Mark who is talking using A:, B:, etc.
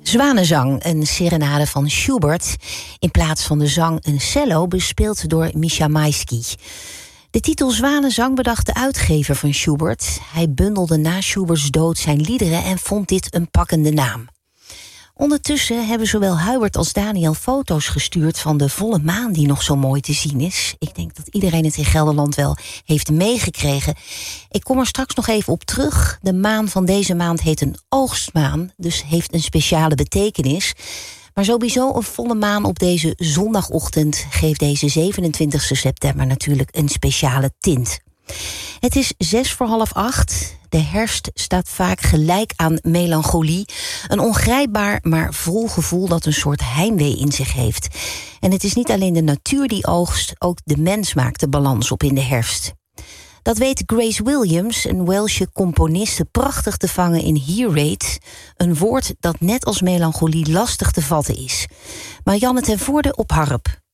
A: Zwanenzang, een serenade van Schubert. In plaats van de zang een cello, bespeeld door Misha Maisky. De titel Zwanenzang bedacht de uitgever van Schubert. Hij bundelde na Schuberts dood zijn liederen en vond dit een pakkende naam. Ondertussen hebben zowel Hubert als Daniel foto's gestuurd van de volle maan die nog zo mooi te zien is. Ik denk dat iedereen het in Gelderland wel heeft meegekregen. Ik kom er straks nog even op terug. De maan van deze maand heet een oogstmaan, dus heeft een speciale betekenis. Maar sowieso een volle maan op deze zondagochtend geeft deze 27 september natuurlijk een speciale tint. Het is 7:45. De herfst staat vaak gelijk aan melancholie. Een ongrijpbaar, maar vol gevoel dat een soort heimwee in zich heeft. En het is niet alleen de natuur die oogst, ook de mens maakt de balans op in de herfst. Dat weet Grace Williams, een Welsche componiste, prachtig te vangen in Hearate. Een woord dat net als melancholie lastig te vatten is. Marianne ten Voorde op harp.